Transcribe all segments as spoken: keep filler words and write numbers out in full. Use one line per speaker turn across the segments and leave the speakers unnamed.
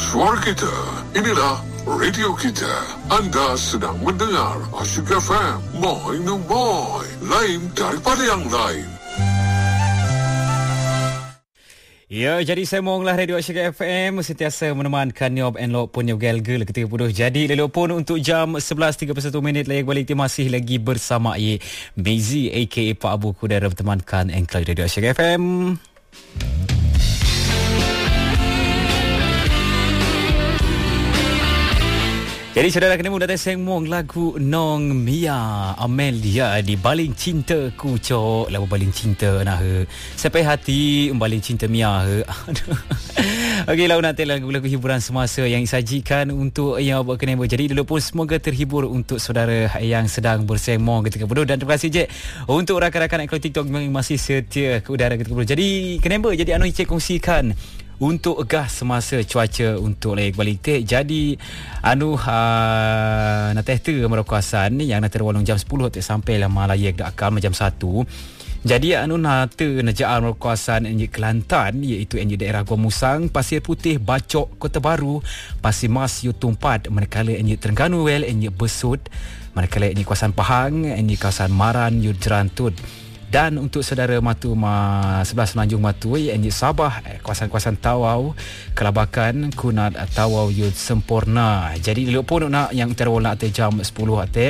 suara kita. Inilah radio kita. Anda sedang mendengar Asyik F M. Moi no moi. Lain daripada yang lain.
Ya, jadi saya mohonlah Radio Asyik F M sentiasa menemankan Niob and Lok pun Gelgel ketika puluh. Jadi lelok pun untuk jam sebelas tiga puluh satu minit layak balik masih lagi bersama Ye Mezi aka Pak Abu Kudara bertemankan Engkau Radio Asyik F M. Jadi saudara kena mudah sengmong lagu Nong Mia Amelia di Baling Cinta Ku Cok lagu Baling Cinta nah he. Sampai hati Baling Cinta Mia he. Okey lah nanti lagu-lagu hiburan semasa yang disajikan untuk yang kena. Jadi dulu pun semoga terhibur untuk saudara yang sedang bersengmong ketika bodoh, dan terima kasih je untuk rakan-rakan akun TikTok yang masih setia ke udara ketika bodoh. Jadi kena jadi anu cek kongsikan untuk gas semasa cuaca untuk layak balik tek. Jadi anu uh, nak teh merokasan yang nak terwalung jam sepuluh tek sampai lama layak dak akal jam satu. Jadi anu nak te najaan merokasan di Kelantan iaitu di daerah Gua Musang, Pasir Putih, Bacok, Kota Baru, Pasir Mas, Yutumpat, manakala di Terengganu Well, di Besut, manakala di kawasan Pahang, di kawasan Maran, Yu Jerantut. Dan untuk saudara Matu ma, sebelah Semenanjung Matu yang di Sabah, kawasan-kawasan Tawau, Kelabakan, Kunat, Tawau, Yud Sempurna. Jadi dulu pun nak yang terwala atas jam sepuluh atas.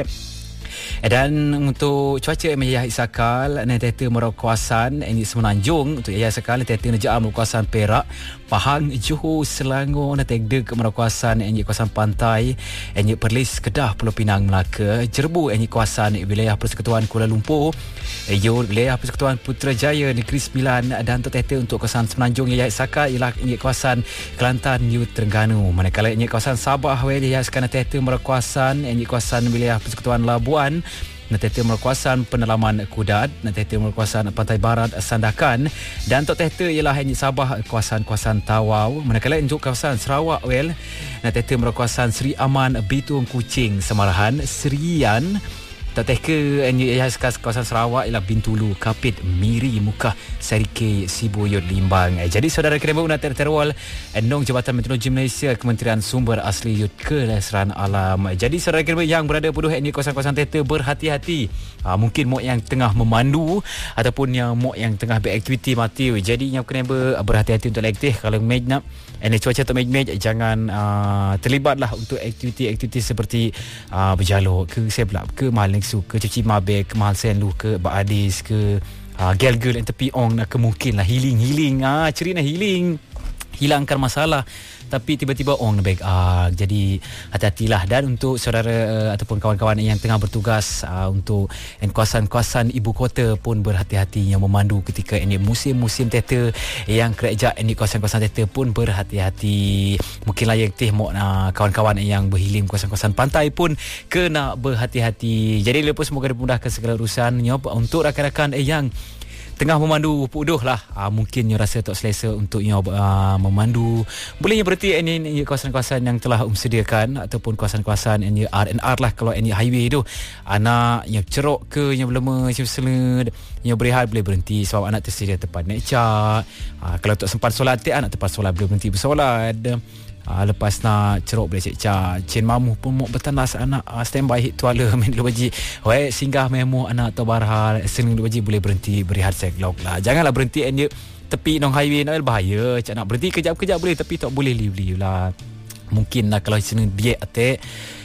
Dan untuk cuaca Yaya Isakal Netete Merauke kawasan ini Semenanjung untuk Yaya Isakal Netete Nejaan Merauke kawasan Perak, Pahang, Johor, Selangor, Netete ke Merauke kawasan ini kawasan pantai ini Perlis, Kedah, Pulau Pinang, Melaka, Jerbu ini kawasan wilayah Persekutuan Kuala Lumpur, Yo wilayah Persekutuan Putrajaya Negeri Sembilan, dan Netete untuk kawasan Semenanjung Yaya Isakal ialah ini kawasan Kelantan, Yu Terengganu. Manakala ini kawasan Sabah Yaya Isakal Netete Merauke kawasan ini kawasan wilayah Persekutuan Labuan, Netete Merkuasan Penalaman Kudat, Netete Merkuasan Pantai Barat Sandakan, dan Tok Tehte ialah hanya Sabah kawasan-kawasan Tawau. Manakala untuk kawasan Sarawak Well, Netete Merkuasan Seri Aman Bitung Kuching Semarahan, Serian. Tok Tehte hanya kawasan Sarawak ialah Bintulu, Kapit, Miri, Mukah, Sarike, Sibuyut, Limbang. Jadi saudara kena nak terwal Endong Jabatan Meteorologi Malaysia, Kementerian Sumber Asli Yud Kelestarian Alam. Jadi saudara kena yang berada pada ini kawasan-kawasan Tehte berhati-hati. Ha, mungkin mok yang tengah memandu ataupun yang mok yang tengah beraktiviti mati. Jadi yang kena berhati-hati untuk aktif kalau match nak ini cuaca tak match, jangan uh, terlibatlah untuk aktiviti-aktiviti seperti uh, berjaluk ke seblak ke maling su ke cuci mabek ke mahal senlu ke baadis ke uh, gel-gel yang tepi ong nak kemungkin lah healing-healing ah cerita healing hilangkan masalah tapi tiba-tiba ong baik ah jadi hati-hatilah. Dan untuk saudara uh, ataupun kawan-kawan yang tengah bertugas uh, untuk kawasan-kawasan ibu kota pun berhati-hati yang memandu ketika ini musim-musim Tehte yang kerja ini kawasan-kawasan Tehte pun berhati-hati. Mungkin layak teh mok uh, kawan-kawan yang berhilim kawasan-kawasan pantai pun kena berhati-hati. Jadi lepas semoga dimudahkan segala urusannya untuk rakan-rakan yang tengah memandu puduh lah, uh, mungkin you rasa tak selesa untuk you uh, memandu, bolehnya berhenti ini, ini kawasan-kawasan yang telah umsediakan ataupun kawasan-kawasan ini R and R lah. Kalau ini highway tu anak yang cerok ke yang belum seled yang berehat boleh berhenti sebab anak tersedia tempat naik cat. Uh, kalau tak sempat solat anak tempat solat boleh berhenti bersolat. Uh, lepas nak ceruk boleh cek-cek Cien mamuh pun mau bertandas anak uh, standby hit tuala main dulu baji weh singgah memu anak atau barhal seling dulu baji boleh berhenti berehat seglok lah. Janganlah berhenti dia tepi nong highway nak bahaya. Cak nak berhenti kejap-kejap boleh tapi tak boleh liu-liu lah. Mungkin lah kalau senang biak atek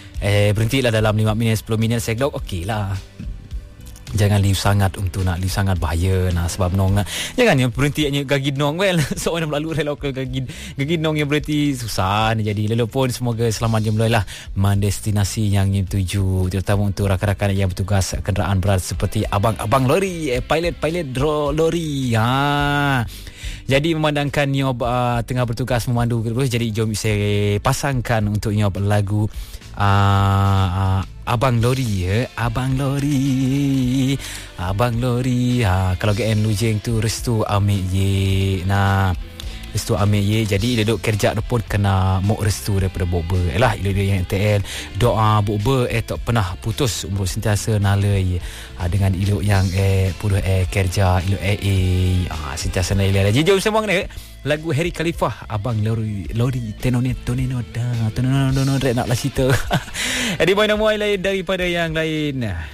eh berhentilah dalam lima minit sepuluh minit seglok okey lah. Jangan liu sangat untuk nak liu sangat bahaya nah sebab nong jangan yang berhenti hanya gagi nong well seorang melalui rel lokal gagi gagi nong yang berhenti susah ni. Jadi lalu pun semoga selamat jumlah lah mendestinasi yang ingin tuju, terutama untuk rakan-rakan yang bertugas kenderaan berat seperti abang-abang lori eh, pilot-pilot lori ha. Jadi memandangkan Nyob uh, tengah bertugas memandu terus, jadi jom saya pasangkan untuk Nyob lagu uh, uh, Abang Lori ya, Abang Lori, Abang Lori. Ha, kalau G M Lujeng tu restu ambil ye. Nah, restu ambil ye. Jadi dia duk kerja pun kena mok restu daripada Bokber. Elah dia yang T L doa Bokber eh tak pernah putus umur sentiasa nalai ha, dengan ilok yang eh puduh eh kerja ilok eh eh ha, sentiasa nalai. Jadi jom sembang ni lagu Harry Khalifah, Abang Lori Lori Tenone Tonino da Tonino nak lah cerita. Jadi boy nama lain daripada yang lain.